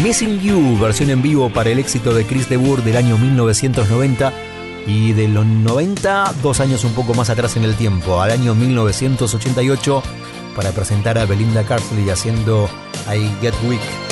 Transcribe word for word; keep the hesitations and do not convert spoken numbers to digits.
Missing You, versión en vivo para el éxito de Chris de Burgh del año mil novecientos noventa. Y de los noventa, dos años un poco más atrás en el tiempo, al año mil novecientos ochenta y ocho, para presentar a Belinda Carlisle haciendo I Get Weak.